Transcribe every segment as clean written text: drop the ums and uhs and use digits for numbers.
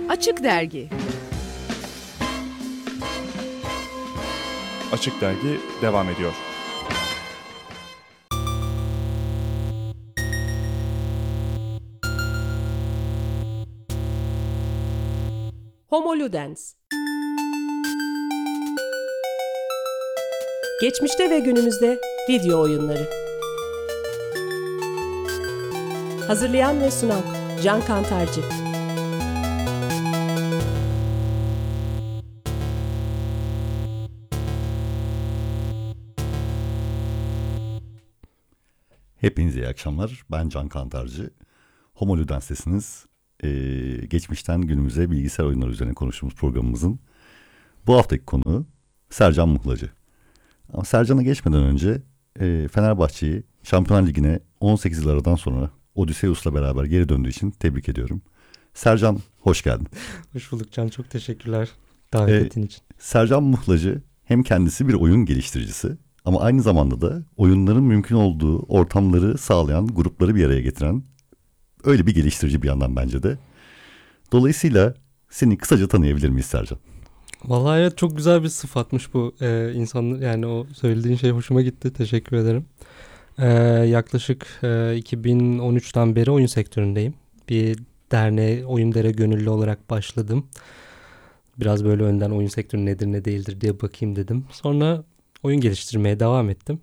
Açık Dergi. Açık Dergi devam ediyor. Homo Ludens. Geçmişte ve günümüzde video oyunları. Hazırlayan ve sunan Can Kantarcı. Hepinize iyi akşamlar. Ben Can Kantarcı. Homo Ludens'tesiniz. Geçmişten günümüze bilgisayar oyunları üzerine konuştuğumuz programımızın bu haftaki konuğu Sercan Muhlacı. Ama Sercan'a geçmeden önce Fenerbahçe'yi Şampiyonlar Ligi'ne 18 yıl aradan sonra Odysseus'la beraber geri döndüğü için tebrik ediyorum. Sercan, hoş geldin. Hoş bulduk Can, çok teşekkürler davetin için. Sercan Muhlacı hem kendisi bir oyun geliştiricisi ama aynı zamanda da oyunların mümkün olduğu ortamları sağlayan, grupları bir araya getiren öyle bir geliştirici bir yandan bence de. Dolayısıyla seni kısaca tanıyabilir miyiz Sercan? Vallahi evet, çok güzel bir sıfatmış bu insanın, yani o söylediğin şey hoşuma gitti, teşekkür ederim. Yaklaşık 2013'ten beri oyun sektöründeyim. Bir derneğe oyun gönüllü olarak başladım. Biraz böyle önden oyun sektörü nedir ne değildir diye bakayım dedim. Sonra oyun geliştirmeye devam ettim.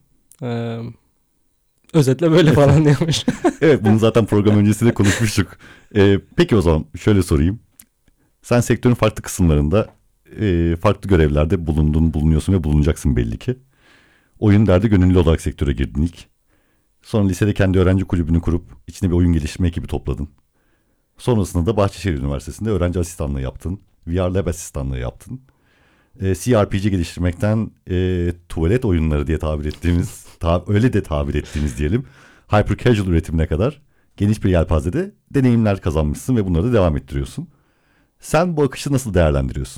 Özetle böyle falan diyormuş. Evet, bunu zaten program öncesinde konuşmuştuk. Peki o zaman şöyle sorayım. Sen sektörün farklı kısımlarında farklı görevlerde bulunuyorsun ve bulunacaksın belli ki. Oyun derdi gönüllü olarak sektöre girdin ilk. Sonra lisede kendi öğrenci kulübünü kurup içine bir oyun geliştirme ekibi topladın. Sonrasında da Bahçeşehir Üniversitesi'nde öğrenci asistanlığı yaptın. VR Lab asistanlığı yaptın. CRPG geliştirmekten tuvalet oyunları diye tabir ettiğimiz, öyle de tabir ettiğimiz diyelim, hyper casual üretimine kadar geniş bir yelpazede deneyimler kazanmışsın ve bunları da devam ettiriyorsun. Sen bu akışı nasıl değerlendiriyorsun?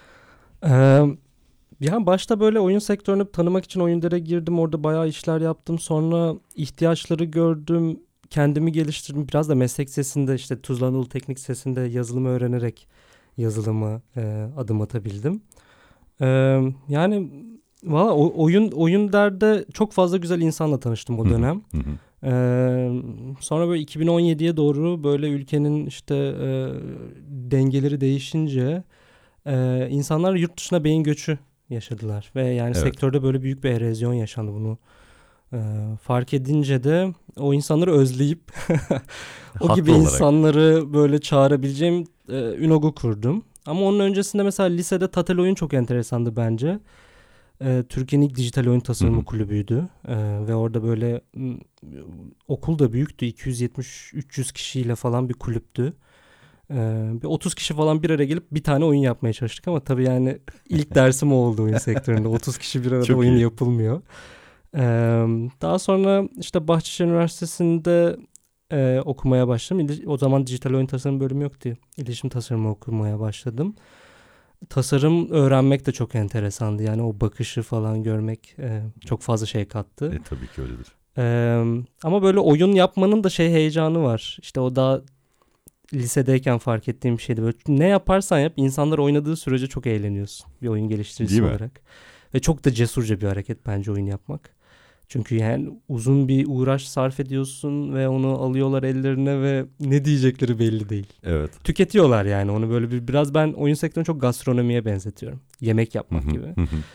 Yani başta böyle oyun sektörünü tanımak için oyunlara girdim. Orada bayağı işler yaptım. Sonra ihtiyaçları gördüm. Kendimi geliştirdim. Biraz da meslek sesinde, işte Tuzla Anadolu Teknik Sesi'nde yazılımı öğrenerek yazılıma adım atabildim. Yani valla oyun derde çok fazla güzel insanla tanıştım o dönem. Sonra böyle 2017'ye doğru böyle ülkenin işte dengeleri değişince insanlar yurt dışına beyin göçü yaşadılar ve yani sektörde böyle büyük bir erozyon yaşandı. Bunu fark edince de o insanları özleyip o gibi olarak insanları böyle çağırabileceğim Unog'u kurdum. Ama onun öncesinde mesela lisede Tatel Oyun çok enteresandı bence. Türkiye'nin ilk dijital oyun tasarımı kulübüydü. Ve orada böyle okul da büyüktü. 270-300 kişiyle falan bir kulüptü. Bir 30 kişi falan bir araya gelip bir tane oyun yapmaya çalıştık ama tabii yani ilk dersim o oldu oyun sektöründe. 30 kişi bir arada çok oyun iyi yapılmıyor. Daha sonra işte Bahçeşehir Üniversitesi'nde okumaya başladım. O zaman dijital oyun tasarım bölümü yoktu. İletişim tasarımı okumaya başladım. Tasarım öğrenmek de çok enteresandı. Yani o bakışı falan görmek çok fazla şey kattı. Tabii ki öyledir. Ama böyle oyun yapmanın da heyecanı var. İşte o daha lisedeyken fark ettiğim bir şeydi. Böyle ne yaparsan yap, insanlar oynadığı sürece çok eğleniyorsun bir oyun geliştiricisi olarak. Ve çok da cesurca bir hareket bence oyun yapmak. Çünkü yani uzun bir uğraş sarf ediyorsun ve onu alıyorlar ellerine ve ne diyecekleri belli değil. Evet. Tüketiyorlar yani onu böyle biraz ben oyun sektörünü çok gastronomiye benzetiyorum. Yemek yapmak gibi.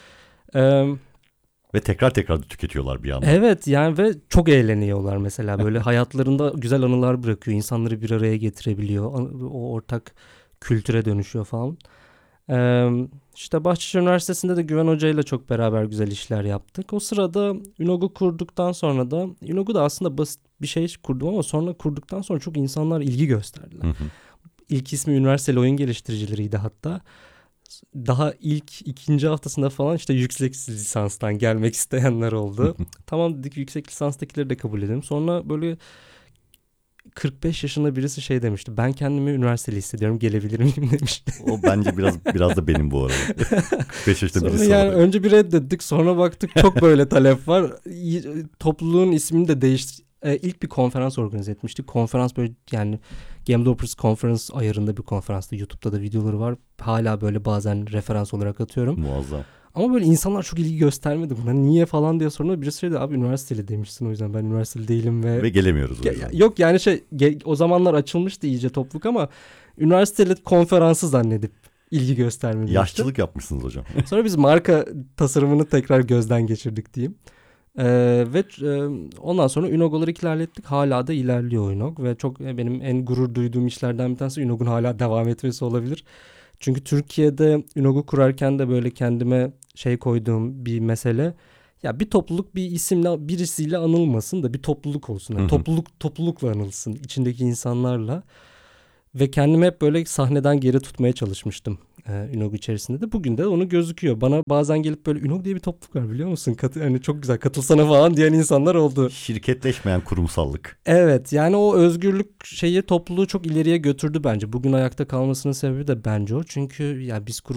Ve tekrar da tüketiyorlar bir yandan. Evet yani ve çok eğleniyorlar mesela. Böyle hayatlarında güzel anılar bırakıyor. İnsanları bir araya getirebiliyor. O ortak kültüre dönüşüyor falan. İşte Bahçeşehir Üniversitesi'nde de Güven Hoca ile çok beraber güzel işler yaptık. O sırada Unog'u kurduktan sonra da Unog'u da aslında basit bir şey kurdum ama sonra kurduktan sonra çok insanlar ilgi gösterdiler. İlk ismi üniversiteli oyun geliştiricileriydi hatta. Daha ilk ikinci haftasında falan işte yüksek lisanstan gelmek isteyenler oldu. Tamam dedik, yüksek lisanstakileri de kabul edelim. Sonra böyle 45 yaşında birisi demişti. Ben kendimi üniversiteli hissediyorum, gelebilir miyim demişti. O bence biraz da benim bu arada. 45 yaşında sonra birisi yani olarak. önce bir reddettik, sonra baktık çok böyle talep var. Topluluğun ismini de ilk bir konferans organize etmiştik. Konferans böyle yani Game Developers Conference ayarında bir konferanstı. YouTube'da da videoları var. Hala böyle bazen referans olarak atıyorum. Muazzam. Ama böyle insanlar çok ilgi göstermedi buna. Niye falan diye sorduğumda birisi söyledi abi üniversiteli demişsin, o yüzden ben üniversiteli değilim Ve gelemiyoruz. O yüzden. Yok yani o zamanlar açılmıştı iyice topluluk ama üniversiteli konferansı zannedip ilgi göstermedi. Yaşlılık yapmışsınız hocam. Sonra biz marka tasarımını tekrar gözden geçirdik diyeyim. Ve ondan sonra Unogo'ları ilerlettik. Hala da ilerliyor Unog ve çok benim en gurur duyduğum işlerden bir tanesi Unog'un hala devam etmesi olabilir. Çünkü Türkiye'de Unog'u kurarken de böyle kendime koyduğum bir mesele, ya bir topluluk bir isimle birisiyle anılmasın da bir topluluk olsun. Yani toplulukla anılsın, içindeki insanlarla. Ve kendimi hep böyle sahneden geri tutmaya çalışmıştım Unog içerisinde de. Bugün de onu gözüküyor. Bana bazen gelip böyle Unog diye bir topluluk var biliyor musun? Yani çok güzel, katılsana falan diyen insanlar oldu. Şirketleşmeyen kurumsallık. Evet, yani o özgürlük topluluğu çok ileriye götürdü bence. Bugün ayakta kalmasının sebebi de bence o. Çünkü ya biz